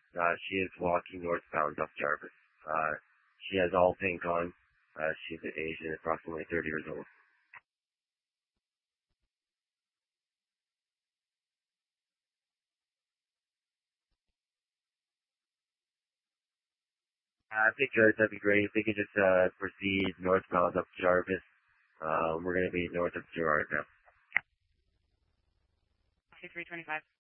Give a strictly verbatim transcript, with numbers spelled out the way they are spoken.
Uh, she is walking northbound up Jarvis. Uh, she has all pink on. Uh, she's Asian, approximately thirty years old. Uh, pictures, that'd be great. If they could just uh, proceed northbound up Jarvis. Um, we're going to be north of Gerard now. two three twenty-five.